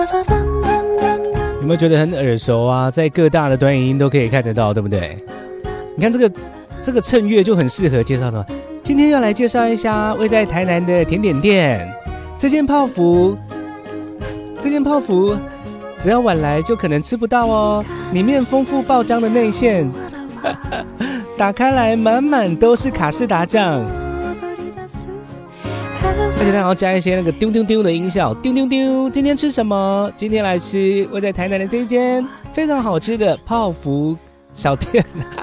有没有觉得很耳熟啊？在各大的短影音都可以看得到，对不对？你看这个衬乐就很适合介绍什么？今天要来介绍一下位在台南的甜点店。这件泡芙只要晚来就可能吃不到哦，里面丰富爆浆的内馅，打开来满满都是卡士达酱，而且它还要加一些那个丢丢丢的音效，丢丢丢。今天吃什么？今天来吃位在台南的这一间非常好吃的泡芙小店。